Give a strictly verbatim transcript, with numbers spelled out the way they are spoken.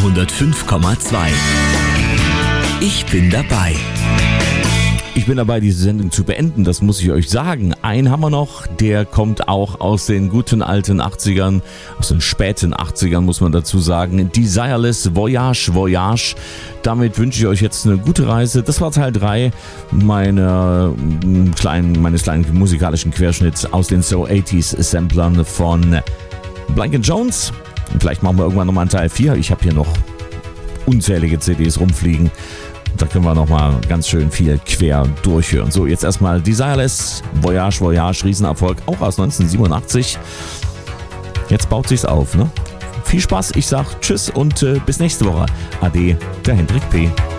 hundertfünf Komma zwei. Ich bin dabei. Ich bin dabei, diese Sendung zu beenden, das muss ich euch sagen. Einen haben wir noch, der kommt auch aus den guten alten achtzigern, aus den späten achtzigern muss man dazu sagen. Desireless Voyage, Voyage. Damit wünsche ich euch jetzt eine gute Reise. Das war Teil drei meiner kleinen, meines kleinen musikalischen Querschnitts aus den So achtziger Samplern von Blank and Jones. Vielleicht machen wir irgendwann nochmal einen Teil vier. Ich habe hier noch unzählige C Ds rumfliegen. Da können wir nochmal ganz schön viel quer durchhören. So, jetzt erstmal Desireless Voyage, Voyage, Riesenerfolg, auch aus neunzehnhundertsiebenundachtzig. Jetzt baut sich's auf, ne? Viel Spaß, ich sag Tschüss und äh, bis nächste Woche. Ade, der Hendrik P.